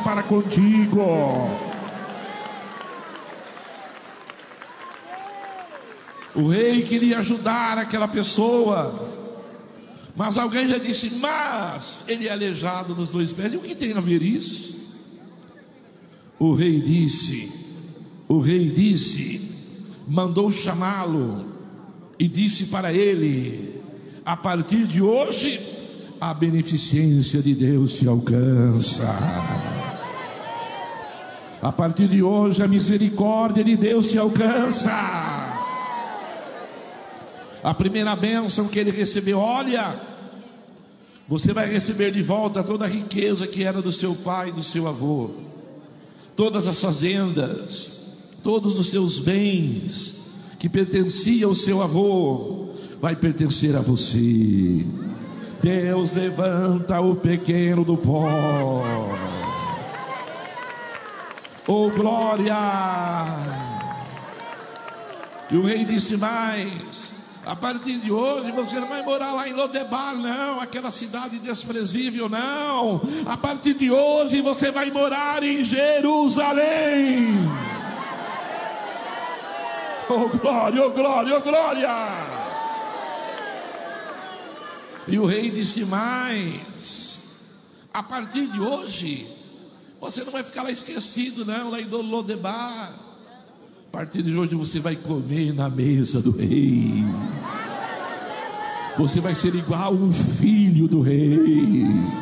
para contigo. O rei queria ajudar aquela pessoa, mas alguém já disse: mas ele é aleijado dos dois pés. E o que tem a ver isso? O rei disse, mandou chamá-lo e disse para ele: a partir de hoje a beneficência de Deus te alcança. A partir de hoje a misericórdia de Deus te alcança. A primeira bênção que ele recebeu: olha, você vai receber de volta toda a riqueza que era do seu pai e do seu avô, todas as fazendas, todos os seus bens que pertenciam ao seu avô, vai pertencer a você. Deus levanta o pequeno do pó. Oh, glória! E o rei disse mais: a partir de hoje você não vai morar lá em Lodebar, não, aquela cidade desprezível, não. A partir de hoje você vai morar em Jerusalém. Oh, glória, oh, glória, oh, glória! E o rei disse mais: a partir de hoje você não vai ficar lá esquecido, não, lá em Lodebar. A partir de hoje você vai comer na mesa do rei. Você vai ser igual um filho do rei.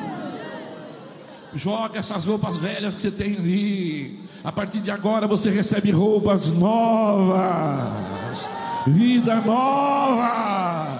Joga essas roupas velhas que você tem ali. A partir de agora você recebe roupas novas, vida nova.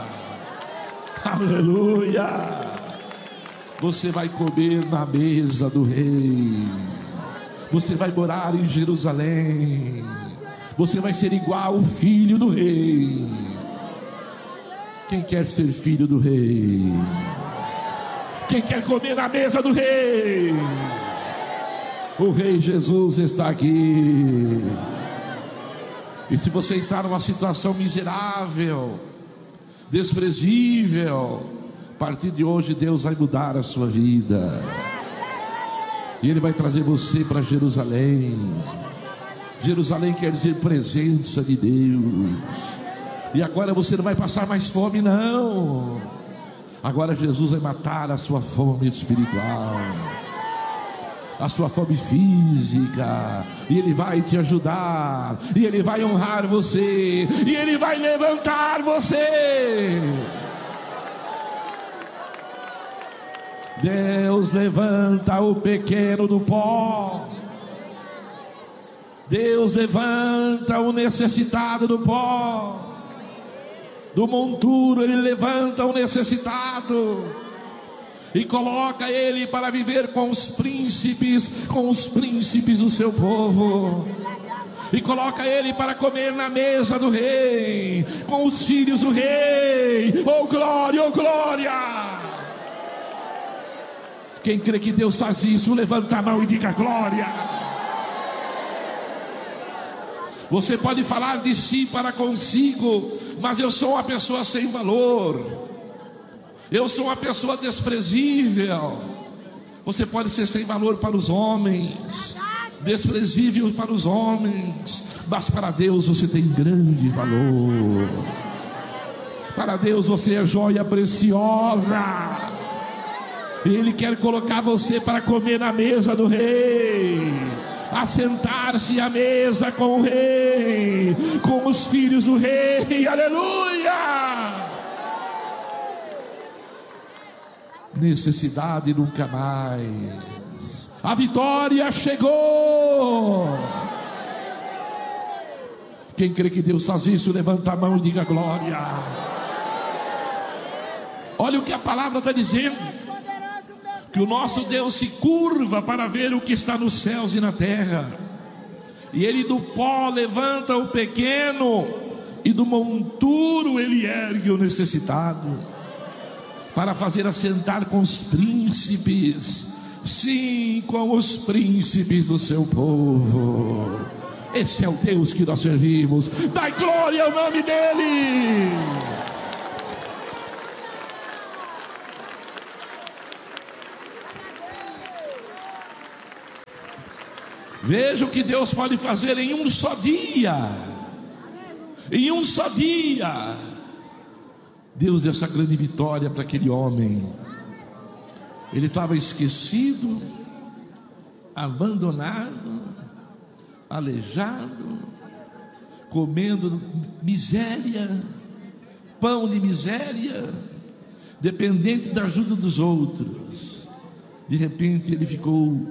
Aleluia. Você vai comer na mesa do rei. Você vai morar em Jerusalém. Você vai ser igual o filho do rei. Quem quer ser filho do rei? Quem quer comer na mesa do rei? O rei Jesus está aqui. E se você está numa situação miserável, desprezível, a partir de hoje Deus vai mudar a sua vida. E Ele vai trazer você para Jerusalém. Jerusalém quer dizer presença de Deus. E agora você não vai passar mais fome, não. Agora Jesus vai matar a sua fome espiritual, a sua fome física. E Ele vai te ajudar. E Ele vai honrar você. E Ele vai levantar você. Deus levanta o pequeno do pó. Deus levanta o necessitado do pó. Do monturo Ele levanta o necessitado e coloca ele para viver com os príncipes do seu povo. E coloca ele para comer na mesa do rei, com os filhos do rei. Oh glória, oh glória! Quem crê que Deus faz isso, levanta a mão e diga glória. Você pode falar de si para consigo: mas eu sou uma pessoa sem valor, eu sou uma pessoa desprezível. Você pode ser sem valor para os homens, desprezível para os homens, mas para Deus você tem grande valor. Para Deus você é joia preciosa. Ele quer colocar você para comer na mesa do rei, assentar-se à mesa com o rei, com os filhos do rei. Aleluia! Necessidade nunca mais. A vitória chegou. Quem crê que Deus faz isso, levanta a mão e diga glória. Olha o que a palavra está dizendo: que o nosso Deus se curva para ver o que está nos céus e na terra. E Ele do pó levanta o pequeno, e do monturo Ele ergue o necessitado, para fazer assentar com os príncipes. Sim, com os príncipes do seu povo. Esse é o Deus que nós servimos. Dai glória ao nome dEle. Veja o que Deus pode fazer em um só dia. Em um só dia, Deus deu essa grande vitória para aquele homem. Ele estava esquecido, abandonado, aleijado, comendo miséria, pão de miséria, dependente da ajuda dos outros. De repente ele ficou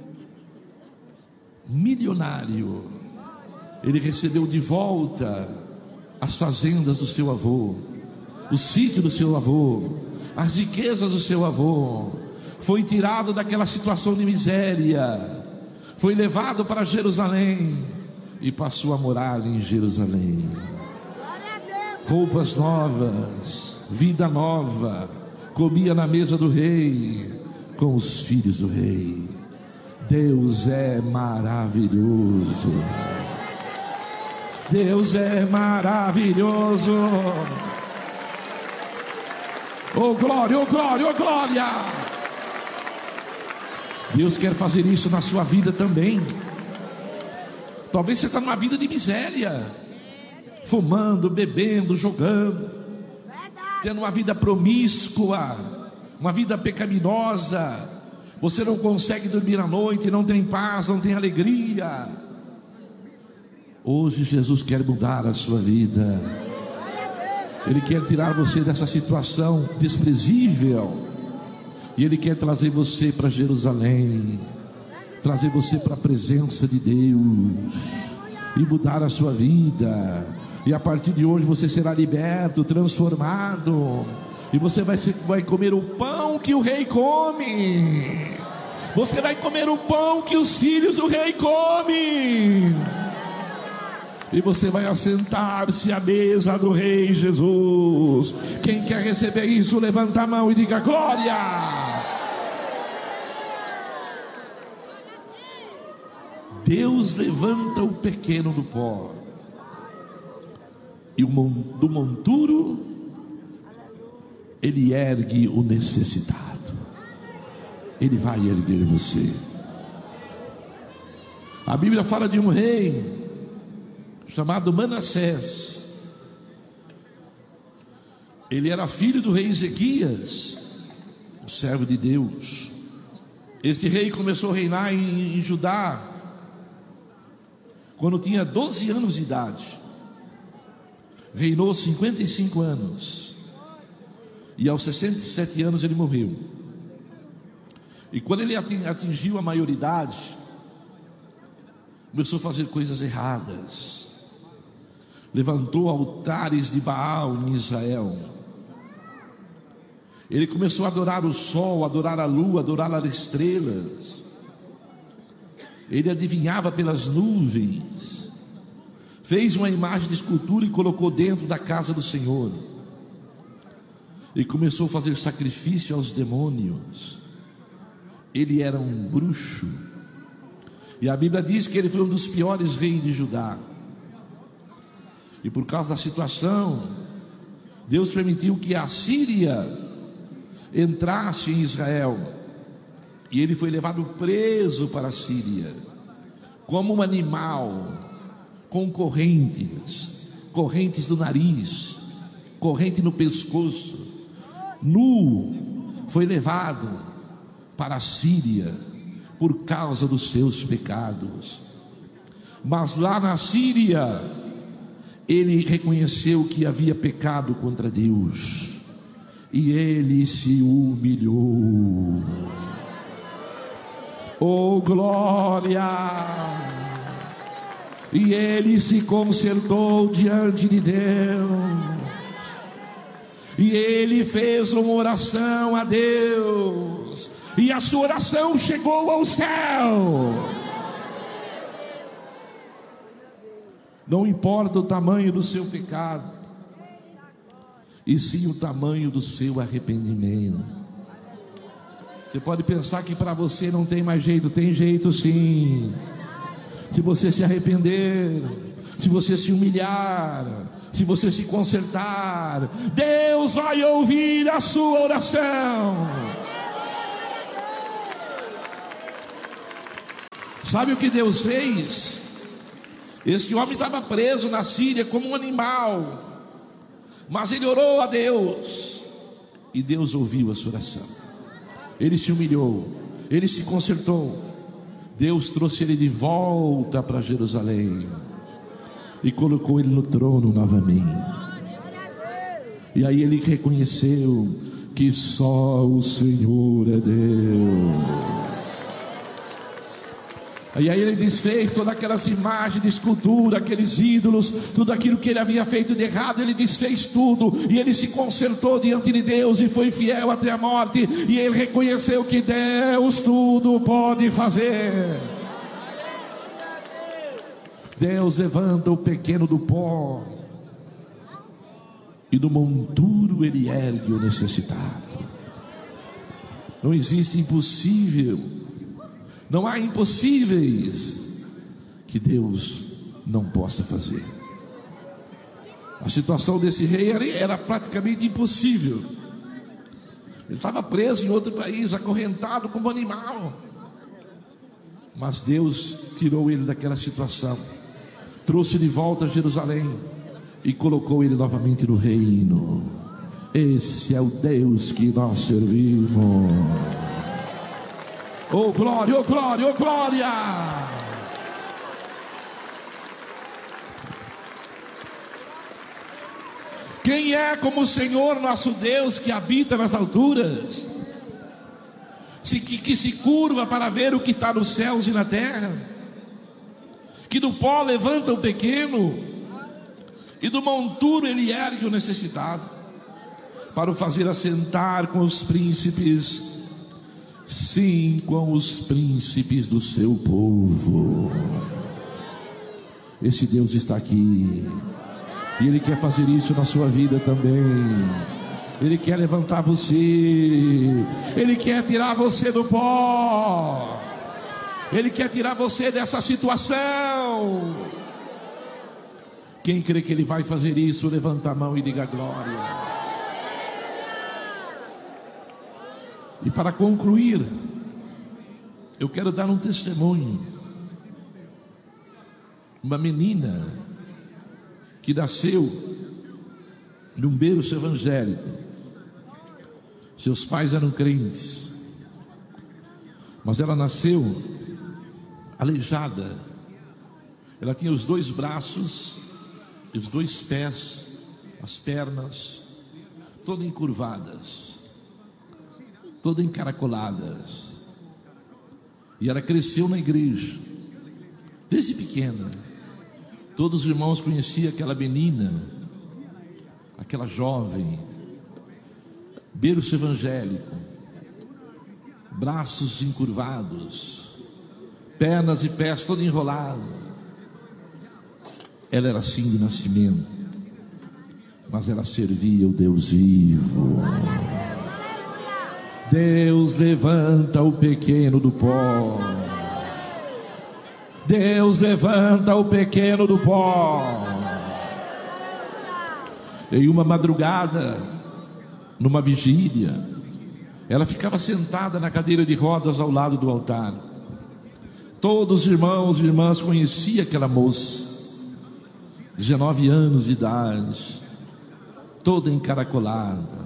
milionário. Ele recebeu de volta as fazendas do seu avô, o sítio do seu avô, as riquezas do seu avô. Foi tirado daquela situação de miséria, foi levado para Jerusalém e passou a morar em Jerusalém. Roupas novas, vida nova, comia na mesa do rei com os filhos do rei. Deus é maravilhoso. Deus é maravilhoso. Oh glória, oh glória, oh glória. Deus quer fazer isso na sua vida também. Talvez você está numa vida de miséria, fumando, bebendo, jogando, tendo uma vida promíscua, uma vida pecaminosa. Você não consegue dormir à noite, não tem paz, não tem alegria. Hoje Jesus quer mudar a sua vida. Ele quer tirar você dessa situação desprezível. E Ele quer trazer você para Jerusalém, trazer você para a presença de Deus e mudar a sua vida. E a partir de hoje você será liberto, transformado. E você vai comer o pão que o rei come. Você vai comer o pão que os filhos do rei comem. E você vai assentar-se à mesa do rei Jesus. Quem quer receber isso, levanta a mão e diga glória. Deus levanta o pequeno do pó, e do monturo Ele ergue o necessitado. Ele vai erguer você. A Bíblia fala de um rei chamado Manassés. Ele era filho do rei Ezequias, o servo de Deus. Este rei começou a reinar em Judá quando tinha 12 anos de idade. Reinou 55 anos. E aos 67 anos ele morreu. E quando ele atingiu a maioridade, começou a fazer coisas erradas. Levantou altares de Baal em Israel. Ele começou a adorar o sol, adorar a lua, adorar as estrelas. Ele adivinhava pelas nuvens. Fez uma imagem de escultura e colocou dentro da casa do Senhor. E começou a fazer sacrifício aos demônios. Ele era um bruxo. E a Bíblia diz que ele foi um dos piores reis de Judá. E por causa da situação, Deus permitiu que a Síria entrasse em Israel. E ele foi levado preso para a Síria, como um animal, com correntes do nariz, corrente no pescoço, nu, foi levado para a Síria, por causa dos seus pecados. Mas lá na Síria, ele reconheceu que havia pecado contra Deus, e ele se humilhou. Oh glória! E ele se consertou diante de Deus, e ele fez uma oração a Deus, e a sua oração chegou ao céu. Não importa o tamanho do seu pecado, e sim o tamanho do seu arrependimento. Você pode pensar que para você não tem mais jeito. Tem jeito sim. Se você se arrepender, se você se humilhar, se você se consertar, Deus vai ouvir a sua oração. Sabe o que Deus fez? Esse homem estava preso na Síria como um animal, mas ele orou a Deus, e Deus ouviu a sua oração. Ele se humilhou, ele se consertou. Deus trouxe ele de volta para Jerusalém e colocou ele no trono novamente. E aí ele reconheceu que só o Senhor é Deus. E aí ele desfez todas aquelas imagens de escultura, aqueles ídolos, tudo aquilo que ele havia feito de errado, ele desfez tudo, e ele se consertou diante de Deus, e foi fiel até a morte, e ele reconheceu que Deus tudo pode fazer. Deus levanta o pequeno do pó, e do monturo ele ergue o necessitado. Não existe impossível. Não há impossíveis que Deus não possa fazer. A situação desse rei era praticamente impossível. Ele estava preso em outro país, acorrentado como animal. Mas Deus tirou ele daquela situação, trouxe de volta a Jerusalém e colocou ele novamente no reino. Esse é o Deus que nós servimos. Oh glória, oh glória, oh glória! Quem é como o Senhor nosso Deus, que habita nas alturas, que se curva para ver o que está nos céus e na terra, que do pó levanta o pequeno, e do monturo ele ergue o necessitado, para o fazer assentar com os príncipes, sim, com os príncipes do seu povo. Esse Deus está aqui, e Ele quer fazer isso na sua vida também. Ele quer levantar você, Ele quer tirar você do pó, Ele quer tirar você dessa situação. Quem crê que Ele vai fazer isso, levanta a mão e diga glória. E para concluir, eu quero dar um testemunho. Uma menina que nasceu num berço evangélico. Seus pais eram crentes, mas ela nasceu aleijada. Ela tinha os 2 braços e os 2 pés, as pernas todas encurvadas, todas encaracoladas. E ela cresceu na igreja desde pequena. Todos os irmãos conheciam aquela menina, aquela jovem, berço evangélico, braços encurvados, pernas e pés todo enrolado. Ela era assim de nascimento, mas ela servia o Deus vivo. Deus levanta o pequeno do pó. Deus levanta o pequeno do pó. Em uma madrugada, numa vigília, ela ficava sentada na cadeira de rodas ao lado do altar. Todos os irmãos e irmãs conheciam aquela moça, 19 anos de idade, toda encaracolada.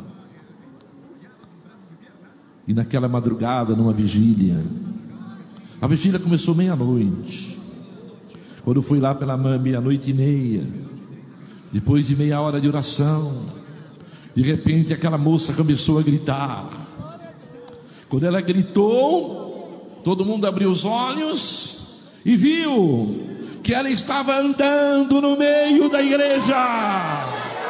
E naquela madrugada, numa vigília, a vigília começou meia-noite. Quando fui lá pela meia-noite e meia, depois de meia hora de oração, de repente aquela moça começou a gritar. Quando ela gritou, todo mundo abriu os olhos e viu que ela estava andando no meio da igreja.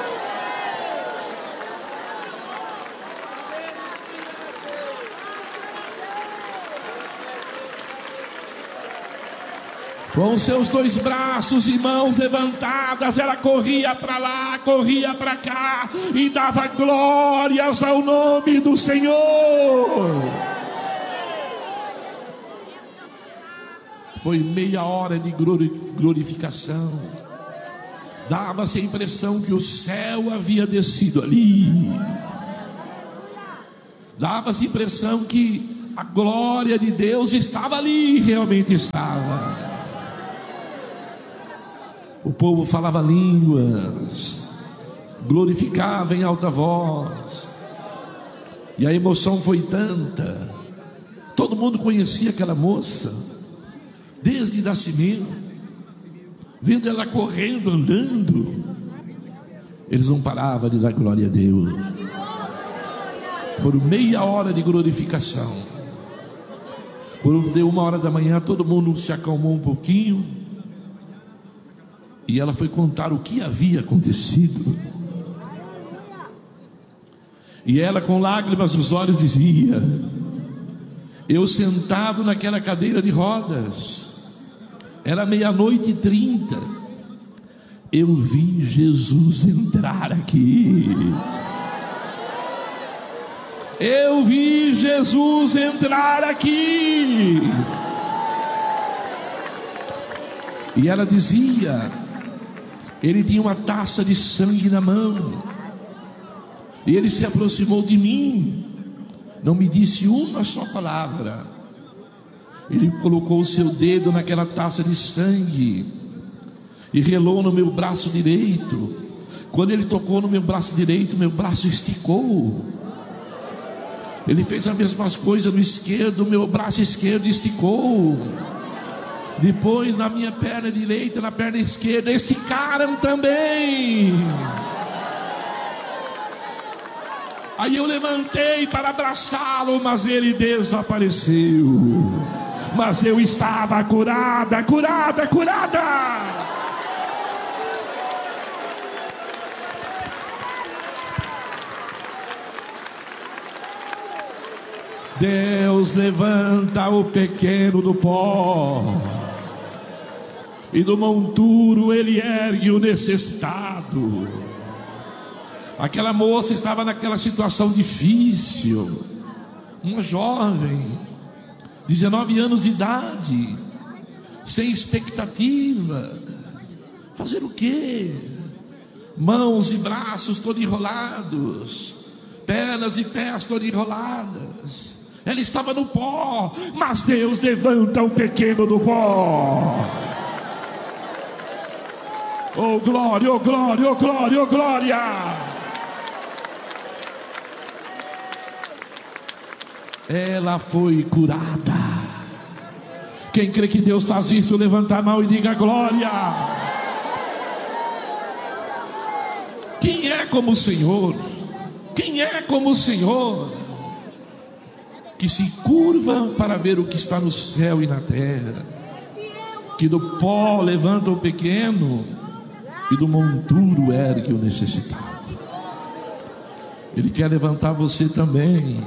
Com seus 2 braços e mãos levantadas, ela corria para lá, corria para cá e dava glórias ao nome do Senhor. Foi meia hora de glorificação. Dava-se a impressão que o céu havia descido ali. Dava-se a impressão que a glória de Deus estava ali, realmente estava. O povo falava línguas, glorificava em alta voz, e a emoção foi tanta. Todo mundo conhecia aquela moça, desde nascimento, vendo ela correndo, andando. Eles não paravam de dar glória a Deus. Por meia hora de glorificação. Quando deu 1h da manhã, todo mundo se acalmou um pouquinho, e ela foi contar o que havia acontecido. E ela, com lágrimas nos olhos, dizia: eu sentado naquela cadeira de rodas, era 00:30, eu vi Jesus entrar aqui. Eu vi Jesus entrar aqui. E ela dizia: ele tinha uma taça de sangue na mão, e ele se aproximou de mim, não me disse uma só palavra. Ele colocou o seu dedo naquela taça de sangue e relou no meu braço direito. Quando ele tocou no meu braço direito, meu braço esticou. Ele fez as mesmas coisas no esquerdo, meu braço esquerdo esticou. Depois na minha perna direita, na perna esquerda, esticaram também. Aí eu levantei para abraçá-lo, mas ele desapareceu. Mas eu estava curada, curada, curada. Deus levanta o pequeno do pó, e do monturo ele ergue o necessitado. Aquela moça estava naquela situação difícil, uma jovem, 19 anos de idade, sem expectativa. Fazer o quê? Mãos e braços todos enrolados, pernas e pés todas enroladas. Ela estava no pó, mas Deus levanta o pequeno do pó. Oh glória, oh glória, oh glória, oh glória. Ela foi curada. Quem crê que Deus faz isso, levanta a mão e diga glória. Quem é como o Senhor? Quem é como o Senhor, que se curva para ver o que está no céu e na terra, que do pó levanta o pequeno e do monturo ergue o necessitado. Ele quer levantar você também.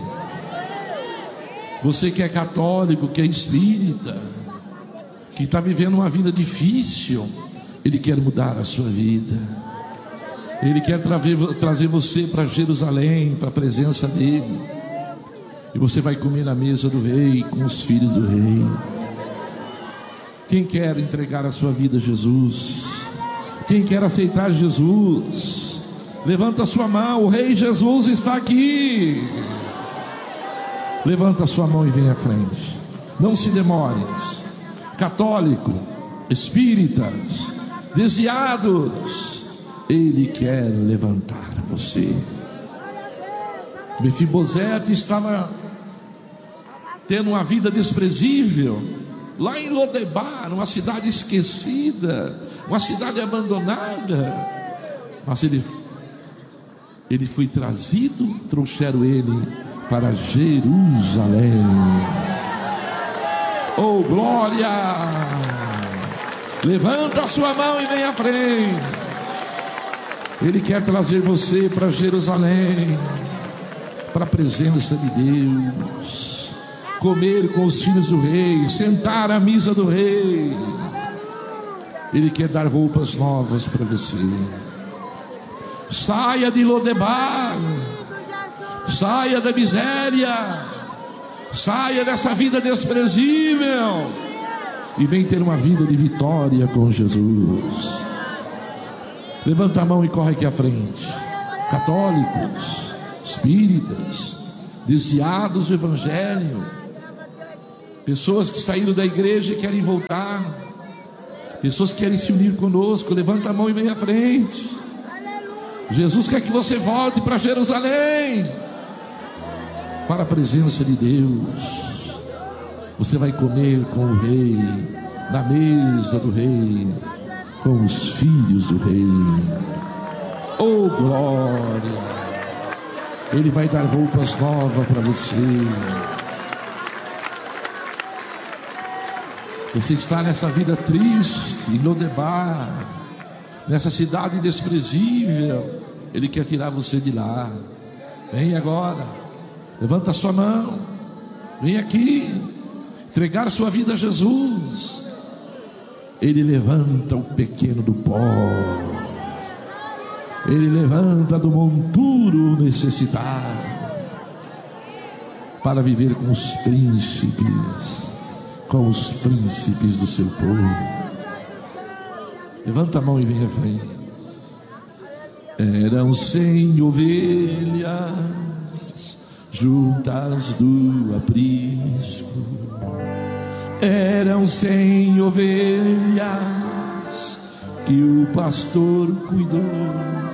Você que é católico, que é espírita, que está vivendo uma vida difícil, Ele quer mudar a sua vida. Ele quer trazer você para Jerusalém, para a presença dEle. E você vai comer na mesa do rei, com os filhos do rei. Quem quer entregar a sua vida a Jesus? Quem quer aceitar Jesus? Levanta a sua mão, o rei Jesus está aqui. Levanta a sua mão e vem à frente. Não se demores. Católico, espíritas, desviados, Ele quer levantar você. Mefibosete estava tendo uma vida desprezível lá em Lodebar, uma cidade esquecida, uma cidade abandonada. Mas ele foi trazido, trouxeram ele para Jerusalém. Oh glória! Levanta a sua mão e vem à frente. Ele quer trazer você para Jerusalém, para a presença de Deus, comer com os filhos do rei, sentar à mesa do rei. Ele quer dar roupas novas para você. Saia de Lodebar, saia da miséria, saia dessa vida desprezível e vem ter uma vida de vitória com Jesus. Levanta a mão e corre aqui à frente. Católicos, espíritas, desviados do evangelho, pessoas que saíram da igreja e querem voltar, Pessoas que querem se unir conosco, levanta a mão e vem à frente. Jesus quer que você volte para Jerusalém, para a presença de Deus. Você vai comer com o rei, na mesa do rei, com os filhos do rei. Oh glória! Ele vai dar roupas novas para você. Você está nessa vida triste, em Lodebar, nessa cidade desprezível. Ele quer tirar você de lá. Vem agora, levanta a sua mão, vem aqui, entregar sua vida a Jesus. Ele levanta o pequeno do pó, Ele levanta do monturo o necessitado, para viver com os príncipes do seu povo. Levanta a mão e vem à frente. Eram 100 ovelhas juntas do aprisco. Eram 100 ovelhas que o pastor cuidou.